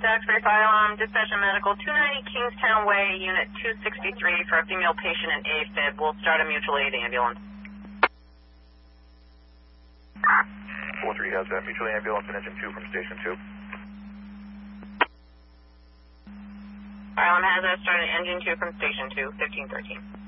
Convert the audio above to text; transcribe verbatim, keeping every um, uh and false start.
Duxbury Fire Alarm, Dispatch and Medical, two ninety Kingstown Way, Unit two sixty-three for a female patient in AFib. We'll start a mutual aid ambulance. four three has that mutual aid ambulance and engine two from station two. Fire Alarm has that, starting engine two from station two, fifteen thirteen.